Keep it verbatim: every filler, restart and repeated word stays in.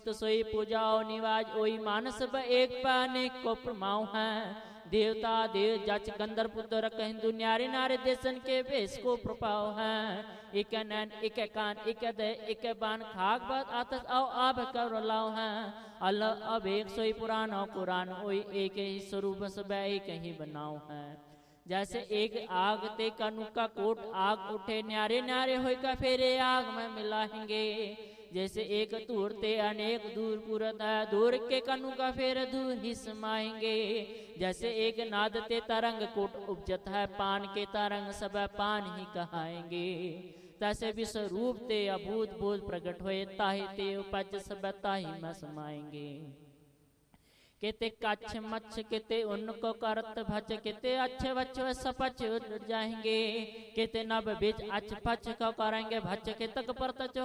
तो सोई पूजाओ निवाज ओई मानस ब एक पाने को प्रमाऊ है देवता देव जच गंधर्व पुत्र हिंदू न्यारे नारे देशन के भेष को प्रपाव है एक नैन एक कान एक दे एक बान खाक बात आतस आओ आब कर लाओ है अल्लाह अब एक सोई पुरानो कुरान ओई एक ही स्वरूप सब एक ही बनाओ है जैसे एक आग ते कनु का कोट आग उठे न्यारे न्यारे होय का फेरे आग में मिलाएंगे जैसे एक दूर ते अनेक दूर पुरत है दूर के कनु का फेर दूर ही समाएंगे जैसे एक नाद ते तरंग कोट उपजत है पान के तरंग सब पान ही कहाएंगे तैसे विश्व रूप ते अभूत भूत प्रकट होए ताहि ते उपज सब ताहि में समाएंगे केते कच्छ मच्छ केते उनको करत भच केते अच्छे बच्च सपच जाएंगे केते नब बीच अच पच को करेंगे भच के तक परत